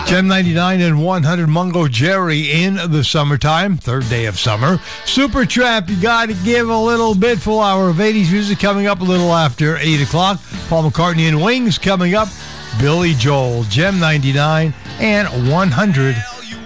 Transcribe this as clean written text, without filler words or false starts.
Gem 99 and 100 Mungo Jerry in the summertime, third day of summer. Supertramp, you got to give a little bit. Full hour of 80s music coming up a little after 8 o'clock. Paul McCartney and Wings coming up. Billy Joel, Gem 99 and 100